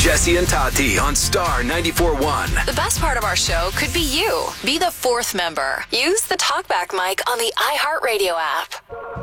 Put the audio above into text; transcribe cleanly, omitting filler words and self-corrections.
Jesse and Tati on Star 94.1. The best part of our show could be you. Be the fourth member. Use the TalkBack mic on the iHeartRadio app.